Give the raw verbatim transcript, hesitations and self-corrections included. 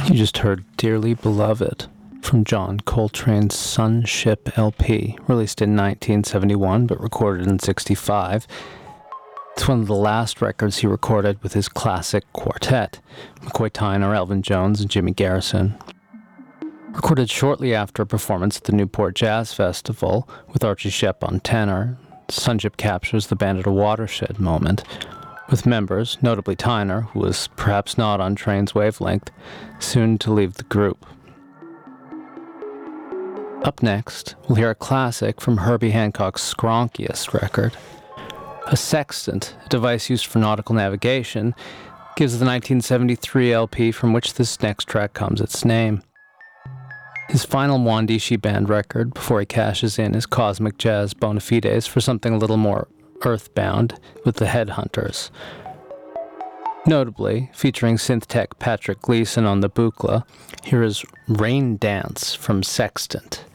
You just heard Dearly Beloved from John Coltrane's Sunship L P, released in nineteen seventy-one but recorded in sixty-five. It's one of the last records he recorded with his classic quartet, McCoy Tyner, Elvin Jones, and Jimmy Garrison. Recorded shortly after a performance at the Newport Jazz Festival with Archie Shepp on tenor, Sunship captures the band at a watershed moment, with members, notably Tyner, who was perhaps not on Trane's wavelength, soon to leave the group. Up next, we'll hear a classic from Herbie Hancock's skronkiest record. A sextant, a device used for nautical navigation, gives the nineteen seventy-three L P from which this next track comes its name. His final Mwandishi Band record before he cashes in his Cosmic Jazz bona fides for something a little more earthbound with the Headhunters. Notably, featuring synth tech Patrick Gleason on the Buchla, here is Rain Dance from Sextant.